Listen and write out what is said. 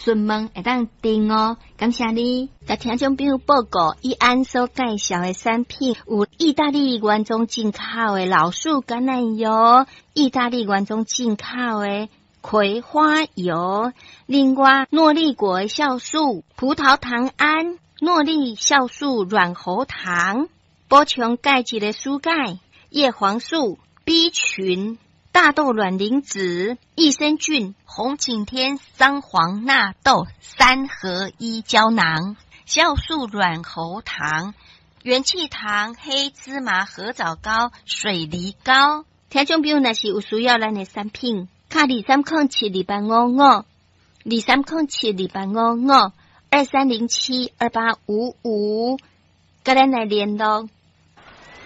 询问会当订哦。感谢你，甲听众朋友报告，伊安所介绍的产品有意大利原装进口的老树橄榄油，意大利原装进口的葵花油，另外诺丽果酵素、葡萄糖胺、诺丽酵素软喉糖，补充钙质的蔬钙、叶黄素、B 群、大豆卵磷脂、益生菌、红景天桑黄纳豆3合1胶囊、酵素软喉糖、元气糖、黑芝麻合枣膏、水梨膏。听众朋友若是有需要咱的产品，卡230728552307285523072855，跟咱来联络。